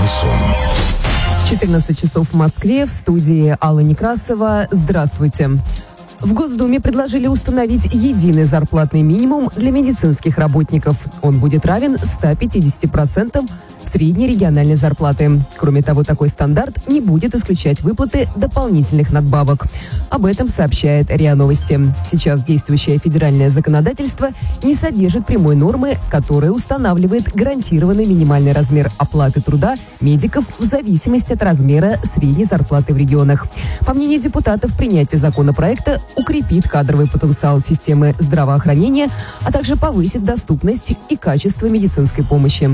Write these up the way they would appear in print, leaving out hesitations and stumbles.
Шансон. 14 часов в Москве, в студии Алла Некрасова. Здравствуйте. В Госдуме предложили установить единый зарплатный минимум для медицинских работников. Он будет равен 150% средней региональной зарплаты. Кроме того, такой стандарт не будет исключать выплаты дополнительных надбавок. Об этом сообщает РИА Новости. Сейчас действующее федеральное законодательство не содержит прямой нормы, которая устанавливает гарантированный минимальный размер оплаты труда медиков в зависимости от размера средней зарплаты в регионах. По мнению депутатов, принятие законопроекта укрепит кадровый потенциал системы здравоохранения, а также повысит доступность и качество медицинской помощи.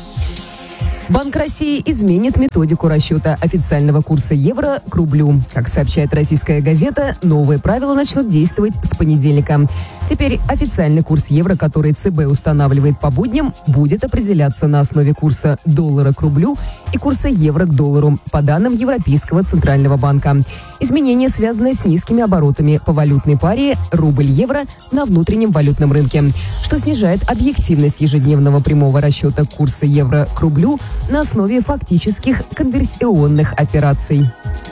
Банк России изменит методику расчета официального курса евро к рублю. Как сообщает российская газета, новые правила начнут действовать с понедельника. Теперь официальный курс евро, который ЦБ устанавливает по будням, будет определяться на основе курса доллара к рублю и курса евро к доллару, по данным Европейского центрального банка. Изменения связаны с низкими оборотами по валютной паре рубль-евро на внутреннем валютном рынке, что снижает объективность ежедневного прямого расчета курса евро к рублю на основе фактических конверсионных операций.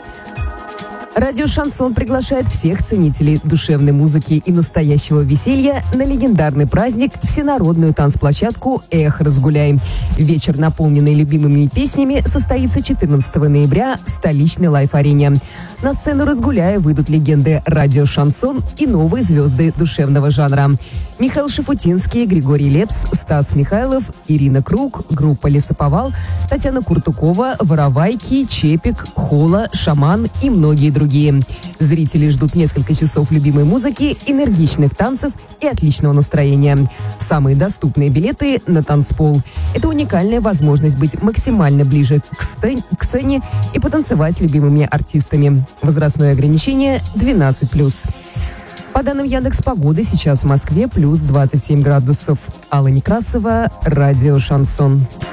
Радио «Шансон» приглашает всех ценителей душевной музыки и настоящего веселья на легендарный праздник – всенародную танцплощадку «Эх, разгуляй». Вечер, наполненный любимыми песнями, состоится 14 ноября в столичной лайф-арене. На сцену «Разгуляя» выйдут легенды радио «Шансон» и новые звезды душевного жанра. Михаил Шафутинский, Григорий Лепс, Стас Михайлов, Ирина Круг, группа «Лесоповал», Татьяна Куртукова, Воровайки, Чепик, Хола, Шаман и многие другие. Зрители ждут несколько часов любимой музыки, энергичных танцев и отличного настроения. Самые доступные билеты на танцпол. Это уникальная возможность быть максимально ближе к сцене и потанцевать с любимыми артистами. Возрастное ограничение 12+. По данным Яндекс.Погоды, сейчас в Москве плюс 27 градусов. Алла Некрасова, радио «Шансон».